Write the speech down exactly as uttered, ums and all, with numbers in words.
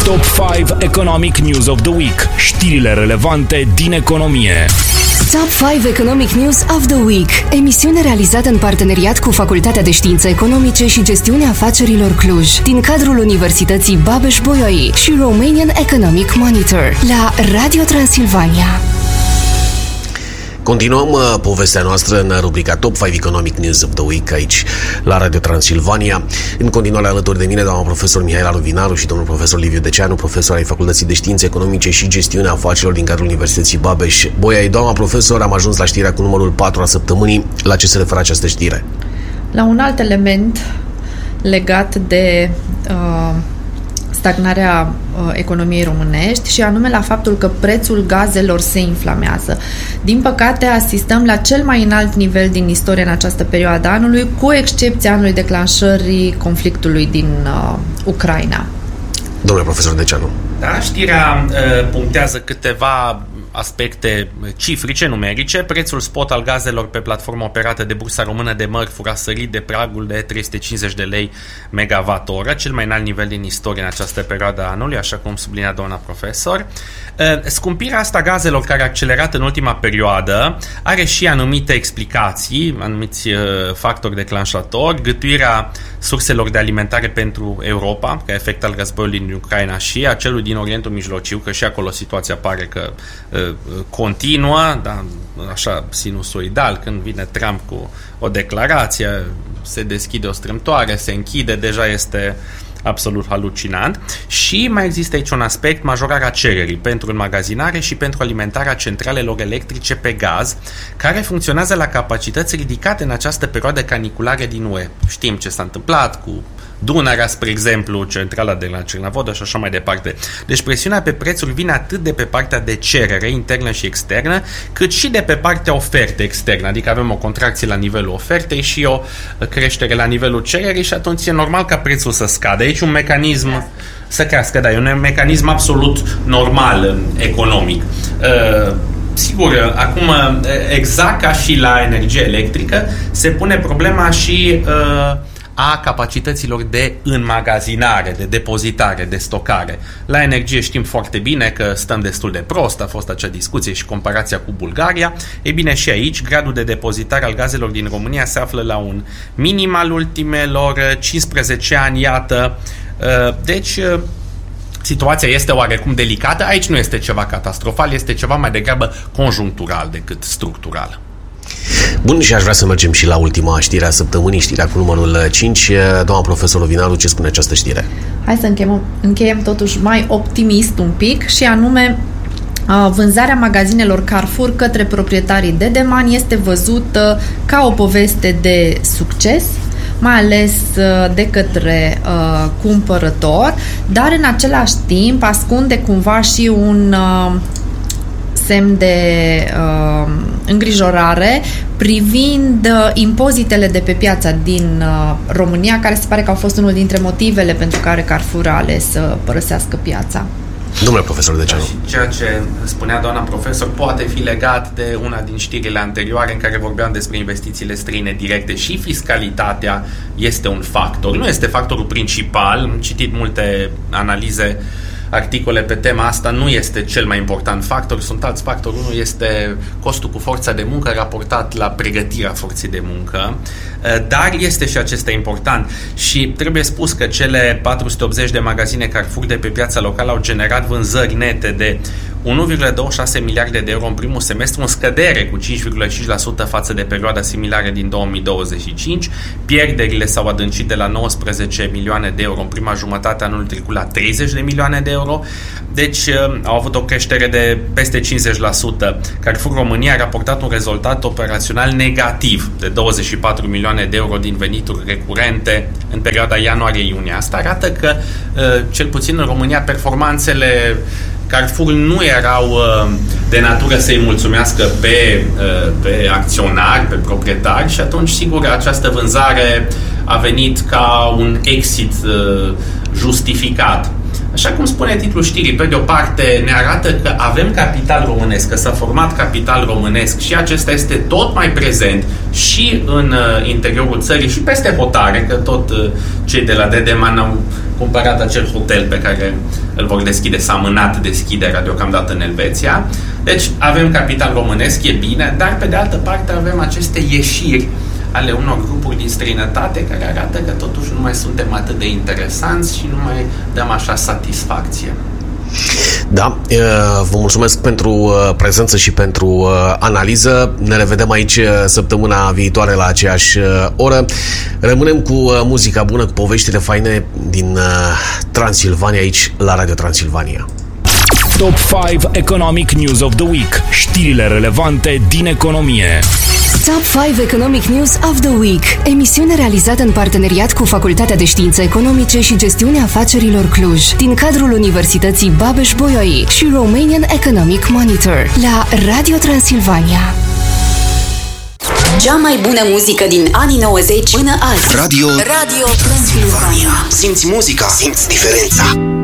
Top cinci Economic News of the Week. Știrile relevante din economie. Top cinci Economic News of the Week. Emisiune realizată în parteneriat cu Facultatea de Științe Economice și Gestiunea Afacerilor Cluj, din cadrul Universității Babeș-Bolyai și Romanian Economic Monitor, la Radio Transilvania. Continuăm uh, povestea noastră în rubrica Top cinci Economic News of the Week aici la Radio Transilvania. În continuare alături de mine doamna profesor Mihaela Ruvinaru și domnul profesor Liviu Deceanu, profesor ai Facultății de Științe Economice și Gestiunea Afacerilor din cadrul Universității Babeș-Bolyai. Doamna profesor, am ajuns la știrea cu numărul patru a săptămânii. La ce se referă această știre? La un alt element legat de uh, stagnarea uh, economiei românești și anume la faptul că prețul gazelor se inflamează. Din păcate, asistăm la cel mai înalt nivel din istorie în această perioadă anului, cu excepția anului declanșării conflictului din uh, Ucraina. Domnule profesor Deceanu. Da, știrea uh, punctează câteva aspecte cifrice, numerice. Prețul spot al gazelor pe platforma operată de Bursa Română de Mărfuri a sărit de pragul de trei sute cincizeci de lei megawatt-oră, cel mai înalt nivel din istorie în această perioadă a anului, așa cum sublinia doamna profesor. Scumpirea asta gazelor, care a accelerat în ultima perioadă, are și anumite explicații, anumiți factori declanșatori, gâtuirea surselor de alimentare pentru Europa, ca efect al războiului din Ucraina, și a celui din Orientul Mijlociu, că și acolo situația pare că continuă, da, așa sinusoidal, când vine Trump cu o declarație, se deschide o strâmtoare, se închide, deja este absolut halucinant. Și mai există aici un aspect, majorarea cererii pentru înmagazinare și pentru alimentarea centralelor electrice pe gaz, care funcționează la capacități ridicate în această perioadă caniculare din U E. Știm ce s-a întâmplat cu Dunărea, spre exemplu, centrala de la Cernavodă și așa mai departe. Deci presiunea pe prețuri vine atât de pe partea de cerere internă și externă, cât și de pe partea oferte externă. Adică avem o contracție la nivelul ofertei și o creștere la nivelul cererii și atunci e normal ca prețul să scadă. Aici un mecanism să crească, da, e un mecanism absolut normal economic. Uh, Sigur, acum, exact ca și la energie electrică, se pune problema și uh, a capacităților de înmagazinare, de depozitare, de stocare. La energie știm foarte bine că stăm destul de prost, a fost acea discuție și comparația cu Bulgaria. Ei bine, și aici, gradul de depozitare al gazelor din România se află la un minim al ultimelor cincisprezece ani, iată. Deci, situația este oarecum delicată. Aici nu este ceva catastrofal, este ceva mai degrabă conjunctural decât structural. Bun, și aș vrea să mergem și la ultima știre a săptămânii, știrea cu numărul cinci. Doamna profesor Ruvinaru, ce spune această știre? Hai să încheiem, încheiem totuși mai optimist un pic, și anume vânzarea magazinelor Carrefour către proprietarii Dedeman este văzută ca o poveste de succes, mai ales de către uh, cumpărător, dar în același timp ascunde cumva și un uh, semn de uh, îngrijorare privind uh, impozitele de pe piața din uh, România, care se pare că au fost unul dintre motivele pentru care Carrefour a ales să părăsească piața. Domnule profesor Deceanu. Da, ceea ce spunea doamna profesor poate fi legat de una din știrile anterioare în care vorbeam despre investițiile străine directe. Și fiscalitatea este un factor. Nu este factorul principal. Am citit multe analize, articole pe tema asta. Nu este cel mai important factor. Sunt alți factori. Unul este costul cu forța de muncă raportat la pregătirea forței de muncă. Dar este și acesta important. Și trebuie spus că cele patru sute optzeci de magazine Carrefour de pe piața locală au generat vânzări nete de unu virgulă douăzeci și șase miliarde de euro în primul semestru, în scădere cu cinci virgulă cinci la sută față de perioada similară din două mii douăzeci și cinci. Pierderile s-au adâncit de la nouăsprezece milioane de euro în prima jumătate a anului trecut la treizeci de milioane de euro. Deci au avut o creștere de peste cincizeci la sută. Carrefour România a raportat un rezultat operațional negativ de douăzeci și patru milioane de euro din venituri recurente în perioada ianuarie-iunie. Asta arată că, cel puțin în România, performanțele Carrefour nu erau de natură să-i mulțumească pe, pe acționari, pe proprietari, și atunci, sigur, această vânzare a venit ca un exit justificat. Așa cum spune titlul știrii, pe de o parte ne arată că avem capital românesc, că s-a format capital românesc și acesta este tot mai prezent și în uh, interiorul țării și peste hotare, că tot uh, cei de la Dedeman au cumpărat acel hotel pe care îl vor deschide, s-a amânat deschiderea deocamdată în Elveția. Deci avem capital românesc, e bine, dar pe de altă parte avem aceste ieșiri ale unor grupuri din străinătate care arată că totuși nu mai suntem atât de interesanți și nu mai dăm așa satisfacție. Da, vă mulțumesc pentru prezență și pentru analiză. Ne revedem aici săptămâna viitoare la aceeași oră. Rămânem cu muzica bună, cu poveștile faine din Transilvania aici la Radio Transilvania. Top cinci Economic News of the Week. Știrile relevante din economie. Top cinci Economic News of the Week, emisiune realizată în parteneriat cu Facultatea de Științe Economice și Gestiunea Afacerilor Cluj, din cadrul Universității Babeș-Bolyai și Romanian Economic Monitor, la Radio Transilvania. Cea mai bună muzică din anii nouăzeci până azi. Radio, Radio Transilvania. Simți muzica, simți diferența.